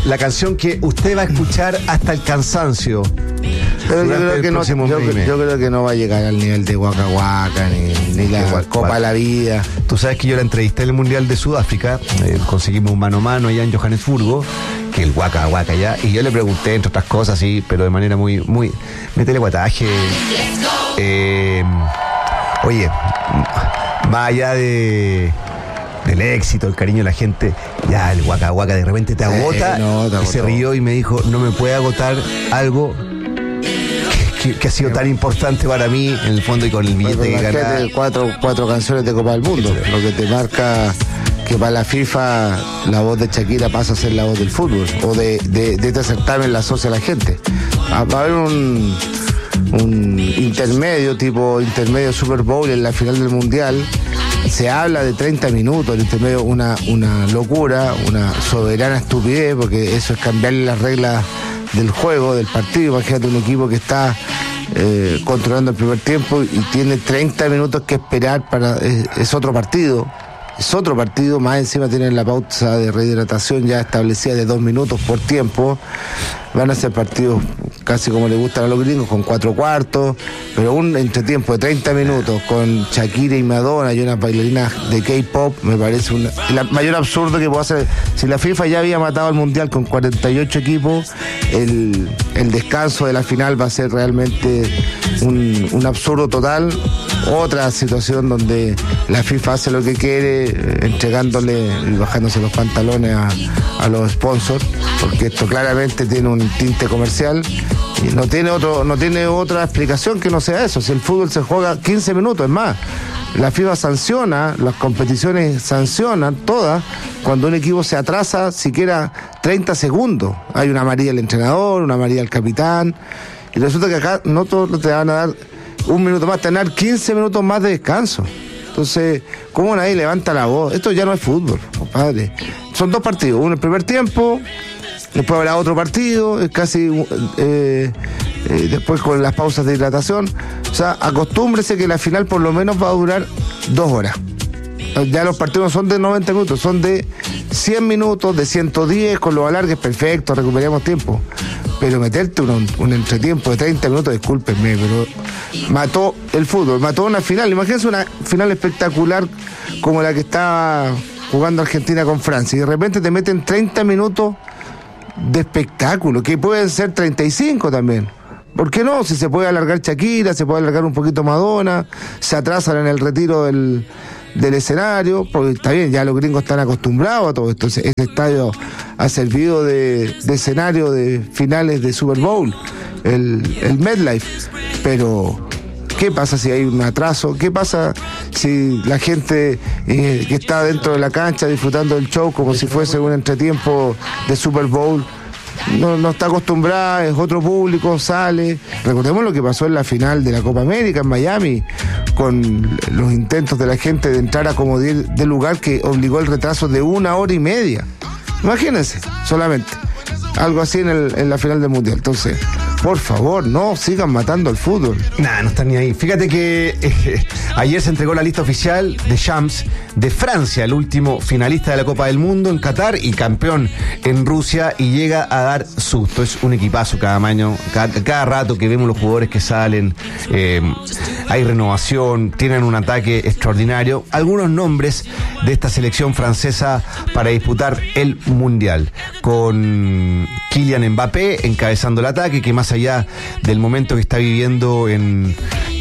la canción que usted va a escuchar hasta el cansancio. Pero yo creo que no va a llegar al nivel de Waka Waka ni la Copa de la Vida. Tú sabes que yo la entrevisté en el Mundial de Sudáfrica, conseguimos un mano a mano allá en Johannesburgo, que el Waka Waka ya, y yo le pregunté, entre otras cosas, sí, pero de manera muy métele guataje. Oye, más allá del éxito, el cariño de la gente, ya el Waka Waka de repente te agota. Y se rió y me dijo, no me puede agotar algo que ha sido tan importante para mí, en el fondo, y con el billete que gané. Cuatro canciones de Copa del Mundo, lo que te marca que para la FIFA la voz de Shakira pasa a ser la voz del fútbol, o de este certamen la asocia a la gente. Va a haber un intermedio Super Bowl en la final del Mundial. Se habla de 30 minutos, el intermedio, una locura, una soberana estupidez, porque eso es cambiarle las reglas del juego, del partido. Imagínate un equipo que está controlando el primer tiempo y tiene 30 minutos que esperar para... Es otro partido, más encima tienen la pausa de rehidratación ya establecida de 2 minutos por tiempo. Van a ser partidos casi como le gustan a los gringos, con 4 cuartos, pero un entretiempo de 30 minutos con Shakira y Madonna y unas bailarinas de K-pop, me parece el mayor absurdo que puedo hacer. Si la FIFA ya había matado al Mundial con 48 equipos, el descanso de la final va a ser realmente un absurdo total. Otra situación donde la FIFA hace lo que quiere, entregándole y bajándose los pantalones a los sponsors, porque esto claramente tiene un tinte comercial y no tiene otra explicación que no sea eso. Si el fútbol se juega 15 minutos, es más, la FIFA sanciona, las competiciones sancionan todas cuando un equipo se atrasa siquiera 30 segundos. Hay una amarilla al entrenador, una amarilla al capitán, y resulta que acá no todos te van a dar un minuto más, tener 15 minutos más de descanso. Entonces, ¿cómo nadie levanta la voz? Esto ya no es fútbol, compadre. Son 2 partidos, uno el primer tiempo, después habrá otro partido, es casi después con las pausas de hidratación. O sea, acostúmbrese que la final por lo menos va a durar 2 horas. Ya los partidos no son de 90 minutos, son de 100 minutos, de 110, con los alargues, perfecto, recuperamos tiempo. Pero meterte un entretiempo de 30 minutos, discúlpenme, pero mató el fútbol, mató una final. Imagínense una final espectacular como la que estaba jugando Argentina con Francia, y de repente te meten 30 minutos de espectáculo, que pueden ser 35 también. ¿Por qué no? Si se puede alargar Shakira, se puede alargar un poquito Madonna, se atrasan en el retiro del escenario, porque está bien, ya los gringos están acostumbrados a todo esto. Ese estadio ha servido de escenario de finales de Super Bowl, el MetLife. Pero ¿qué pasa si hay un atraso? ¿Qué pasa si la gente que está dentro de la cancha disfrutando del show como si fuese un entretiempo de Super Bowl no está acostumbrada, es otro público, sale? Recordemos lo que pasó en la final de la Copa América en Miami, con los intentos de la gente de entrar a como de lugar, que obligó el retraso de 1 hora y media. Imagínense, solamente algo así en la final del Mundial. Entonces, por favor, no sigan matando el fútbol. Nah, no están ni ahí. Fíjate que ayer se entregó la lista oficial de Champs de Francia, el último finalista de la Copa del Mundo en Qatar y campeón en Rusia, y llega a dar susto. Es un equipazo cada año, cada rato que vemos los jugadores que salen, hay renovación, tienen un ataque extraordinario. Algunos nombres de esta selección francesa para disputar el Mundial, con Kylian Mbappé encabezando el ataque, que más allá del momento que está viviendo en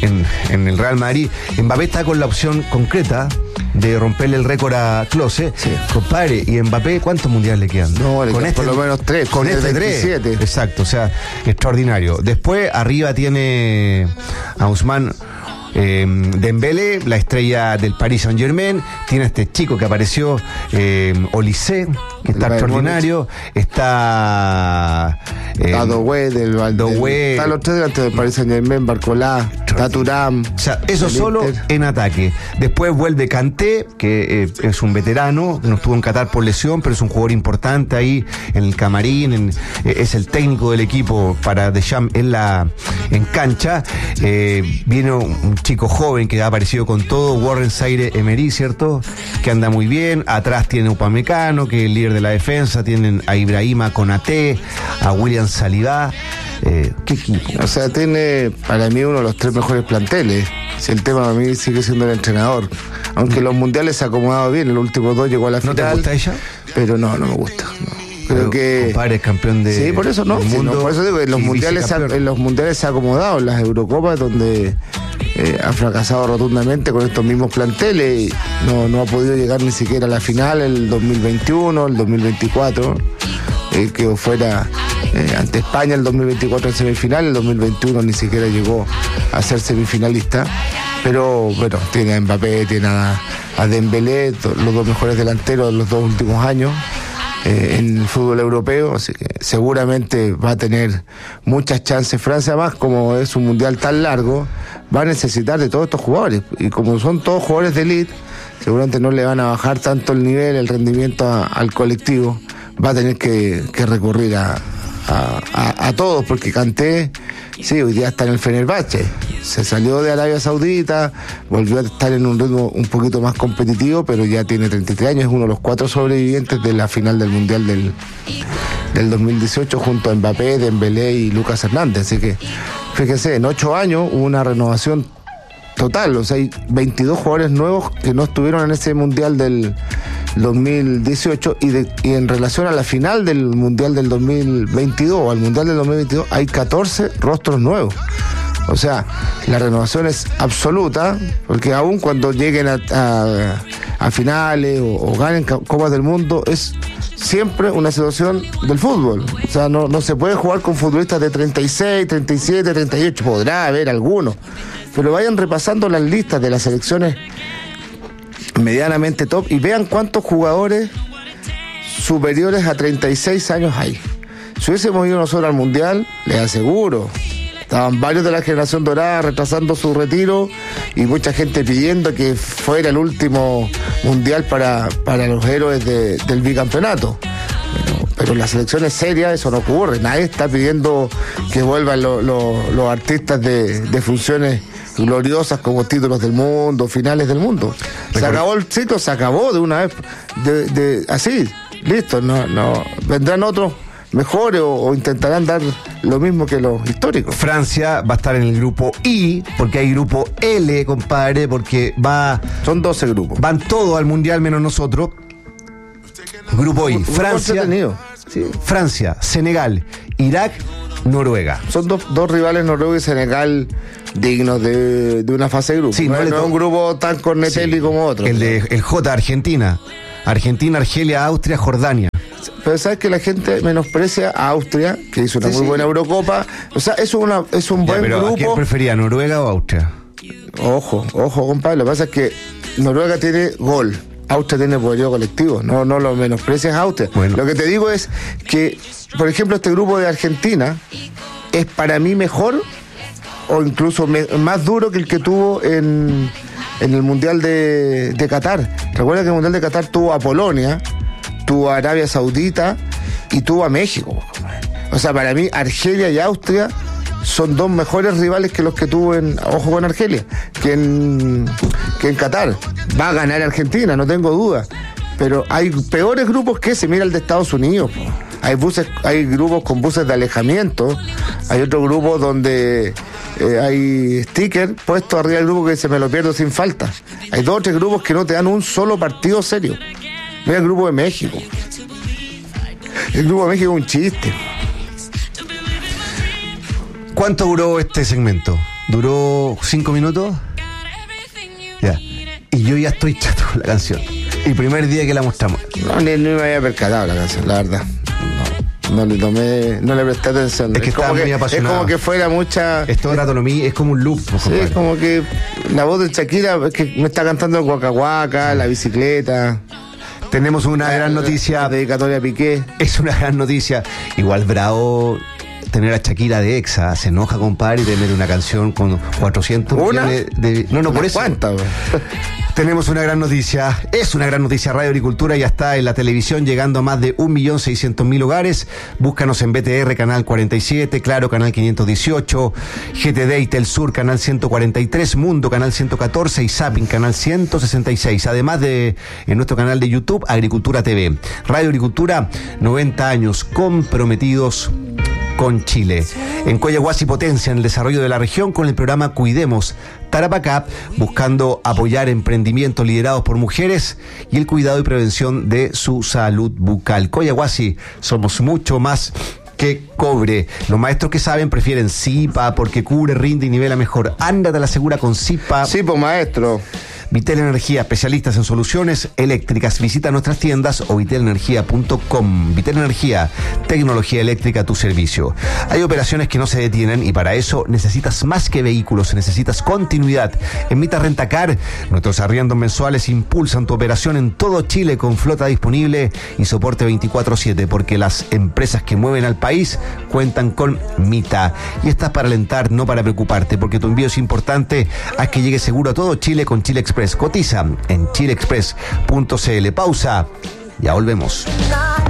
el Real Madrid, Mbappé está con la opción concreta de romperle el récord a Klose. Sí. Compadre, y Mbappé, ¿cuántos mundiales le quedan? No, con por lo menos 3. Con este 27. 3. Exacto, o sea, extraordinario. Después, arriba tiene a Ousmane Dembélé, la estrella del Paris Saint-Germain. Tiene a este chico que apareció, Olise, que está extraordinario. Está Doué está los 3 delante del Paris Saint-Germain, Barcola, está Thuram. O sea, eso solo Inter. En ataque. Después vuelve Kanté, que es un veterano, no estuvo en Qatar por lesión, pero es un jugador importante ahí en el camarín, es el técnico del equipo para Deschamps en cancha. Viene un chico joven que ha aparecido con todo, Warren Zaïre-Emery, ¿cierto? Que anda muy bien. Atrás tiene Upamecano, que es el líder líder de la defensa, tienen a Ibrahima Konaté, a William Saliba. ¿Qué equipo? O sea, tiene para mí uno de los 3 mejores planteles. Si el tema para mí sigue siendo el entrenador. Aunque los mundiales se ha acomodado bien, el último 2 llegó a la final. ¿No te gusta ella? Pero no me gusta. No. Creo que compadre es campeón de. Sí, por eso no. Mundo, por eso digo que en los mundiales se ha acomodado, en las Eurocopas donde ha fracasado rotundamente con estos mismos planteles y no ha podido llegar ni siquiera a la final el 2021, el 2024, que fuera ante España el 2024 en semifinal, el 2021 ni siquiera llegó a ser semifinalista. Pero bueno, tiene a Mbappé, tiene a Dembélé, los 2 mejores delanteros de los 2 últimos años en el fútbol europeo, así que seguramente va a tener muchas chances. Francia, más como es un mundial tan largo, va a necesitar de todos estos jugadores, y como son todos jugadores de élite, seguramente no le van a bajar tanto el nivel, el rendimiento al colectivo. Va a tener que recurrir a todos, porque Kanté, sí, hoy día está en el Fenerbahce, se salió de Arabia Saudita, volvió a estar en un ritmo un poquito más competitivo, pero ya tiene 33 años, es uno de los 4 sobrevivientes de la final del Mundial del 2018 junto a Mbappé, Dembélé y Lucas Hernández. Así que fíjense, en 8 años hubo una renovación total, o sea, hay 22 jugadores nuevos que no estuvieron en ese Mundial del 2018 y en relación a la final del Mundial del 2022 o al Mundial del 2022 hay 14 rostros nuevos. O sea, la renovación es absoluta, porque aún cuando lleguen a finales o ganen Copas del Mundo, es siempre una situación del fútbol. O sea, no se puede jugar con futbolistas de 36, 37, 38, podrá haber algunos, pero vayan repasando las listas de las selecciones medianamente top y vean cuántos jugadores superiores a 36 años hay. Si hubiésemos ido nosotros al Mundial, les aseguro, estaban varios de la generación dorada retrasando su retiro y mucha gente pidiendo que fuera el último Mundial para los héroes del bicampeonato. Pero en las selecciones serias eso no ocurre. Nadie está pidiendo que vuelvan los artistas de funciones gloriosas como títulos del mundo, finales del mundo. Se acabó el ciclo, se acabó de una vez, así, listo. No vendrán otros mejores o intentarán dar lo mismo que los históricos. Francia va a estar en el grupo I, porque hay grupo L, compadre, porque son 12 grupos. Van todos al Mundial menos nosotros. Grupo I, Francia, Senegal, Irak, Noruega. Son dos rivales, Noruega y Senegal, dignos de una fase de grupo. Sí, no es un grupo tan cornetelli como otro. El J, Argentina, Argelia, Austria, Jordania. Pero sabes que la gente menosprecia a Austria, que hizo una muy buena Eurocopa. O sea, es un buen grupo. ¿A quién prefería, Noruega o Austria? Ojo, compadre. Lo que pasa es que Noruega tiene gol, Austria tiene poderío colectivo. No lo menosprecias a Austria. Bueno. Lo que te digo es que, por ejemplo, este grupo de Argentina es para mí mejor o incluso más duro que el que tuvo en el Mundial de Qatar. Recuerda que el Mundial de Qatar tuvo a Polonia, tuvo a Arabia Saudita y tuvo a México. O sea, para mí Argelia y Austria son 2 mejores rivales que los que tuvo ojo con Argelia, que en Qatar. Va a ganar Argentina, no tengo duda, pero hay peores grupos que ese. Mira el de Estados Unidos. Hay grupos con buses de alejamiento, hay otro grupo donde hay sticker puesto arriba del grupo que se me lo pierdo sin falta. Hay 2 o 3 grupos que no te dan un solo partido serio. Mira el grupo de México. El grupo de México es un chiste. ¿Cuánto duró este segmento? ¿Duró 5 minutos? Ya. Y yo ya estoy chato con la canción. El primer día que la mostramos. Ni me había percatado la canción, la verdad. No le presté atención. Es que estaba muy apasionado. Es como que fuera mucha... Es todo rato lo mismo, es como un loop. Sí, es como que la voz de Shakira es que me está cantando el Waka Waka, la bicicleta. Tenemos una gran noticia. Dedicatoria a Piqué. Es una gran noticia. Igual bravo tener a Shakira de exa. Se enoja, compadre, y tener una canción con 400 millones de... No, por eso. ¿Cuántas? Tenemos una gran noticia, es una gran noticia. Radio Agricultura ya está en la televisión, llegando a más de 1.600.000 hogares. Búscanos en BTR, canal 47, Claro, canal 518, GTD y Telsur, canal 143, Mundo, canal 114 y Zapping, canal 166. Además de en nuestro canal de YouTube, Agricultura TV. Radio Agricultura, 90 años comprometidos con Chile. En Coyahuasi potencia en el desarrollo de la región con el programa Cuidemos Tarapacá, buscando apoyar emprendimientos liderados por mujeres y el cuidado y prevención de su salud bucal. Coyahuasi, somos mucho más que cobre. Los maestros que saben prefieren Zipa porque cubre, rinde y nivela mejor. Ándate a la segura con Zipa. Sí, pues maestro. Vitel Energía, especialistas en soluciones eléctricas. Visita nuestras tiendas o vitelenergia.com. Vitel Energía, tecnología eléctrica a tu servicio. Hay operaciones que no se detienen y para eso necesitas más que vehículos, necesitas continuidad. En Mita Rentacar, nuestros arriendos mensuales impulsan tu operación en todo Chile con flota disponible y soporte 24/7, porque las empresas que mueven al país cuentan con Mita. Y estás para alentar, no para preocuparte, porque tu envío es importante. Haz que llegue seguro a todo Chile con Chile Express. Cotiza en chileexpress.cl. Pausa, ya volvemos.